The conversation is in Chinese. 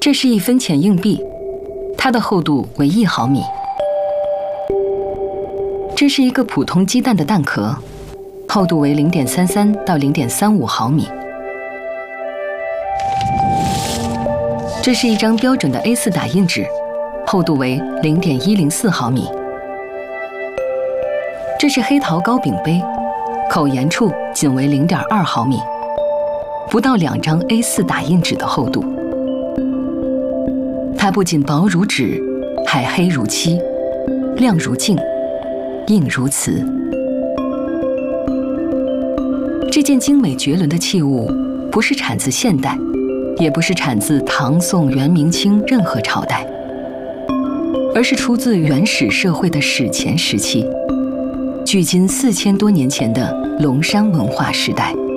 这是1分钱硬币，它的厚度为1毫米。这是一个普通鸡蛋的蛋壳，厚度为0.33到0.35毫米。这是一张标准的 A4 打印纸，厚度为0.104毫米。这是黑陶糕饼杯，口沿处仅为0.2毫米，不到2张 A4 打印纸的厚度。它不仅薄如纸，还黑如漆，亮如镜，硬如瓷。这件精美绝伦的器物，不是产自现代，也不是产自唐宋元明清任何朝代，而是出自原始社会的史前时期，距今4000多年前的龙山文化时代。